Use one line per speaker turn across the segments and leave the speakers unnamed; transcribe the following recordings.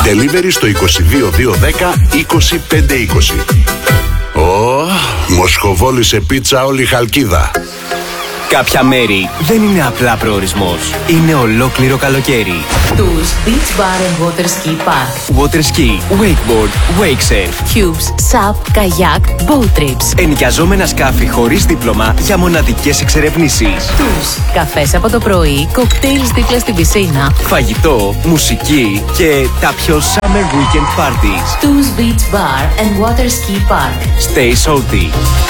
Delivery στο 22210 25520. Μοσχοβόλη σε πίτσα όλη η Χαλκίδα.
Κάποια μέρη δεν είναι απλά προορισμός. Είναι ολόκληρο καλοκαίρι.
Τους Beach Bar and Water Ski Park.
Water ski, wakeboard, wake surf,
Cubes, SUP, kayak, boat trips.
ενοικιαζόμενα σκάφη χωρίς δίπλωμα για μοναδικές εξερευνήσεις.
Τους καφές από το πρωί, κοκτέιλς δίπλα στην πισίνα.
Φαγητό, μουσική και τα πιο summer weekend parties.
Τους Beach Bar and Water Ski Park.
Stay salty.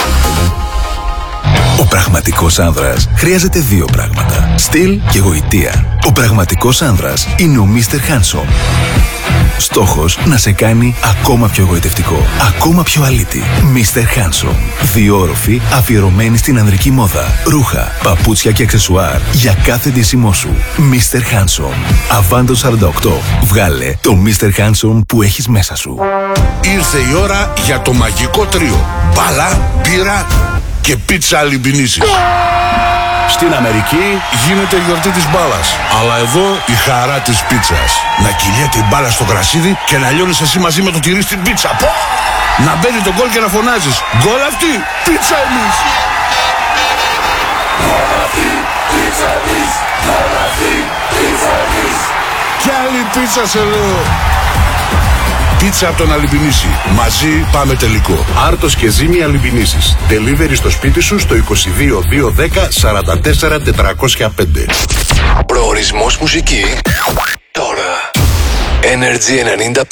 Ο πραγματικός άνδρας χρειάζεται δύο πράγματα: στυλ και γοητεία. Ο πραγματικός άνδρας είναι ο Mr. Handsome. Στόχος να σε κάνει ακόμα πιο γοητευτικό, ακόμα πιο αλήτη. Mr. Handsome. Δύο όροφοι αφιερωμένοι στην ανδρική μόδα. Ρούχα, παπούτσια και αξεσουάρ για κάθε ντύσιμό σου. Mr. Handsome. Αβάντο 48. Βγάλε το Mr. Handsome που έχεις μέσα σου.
Ήρθε η ώρα για το μαγικό τρίο. Μπάλα, μπύρα και πίτσα αλιμπινίσης. Στην Αμερική γίνεται η γιορτή της μπάλας, αλλά εδώ η χαρά της πίτσας. Να κυλιέται η μπάλα στο κρασίδι και να λιώνεις εσύ μαζί με το τυρί στην πίτσα. Να μπαίνει το γκολ και να φωνάζεις: γκολ αυτή, πίτσα εμείς! Γκολ αυτή, πίτσα εμείς! Γκολ αυτή, πίτσα εμείς! Κι άλλη πίτσα σε λέω! Πίτσα από τον Αλιμπινίση. Μαζί πάμε τελικό. Άρτος και Ζήμη Αλιμπινίσης. Delivery στο σπίτι σου στο 22210 44405.
Προορισμός μουσική τώρα. Energy 95.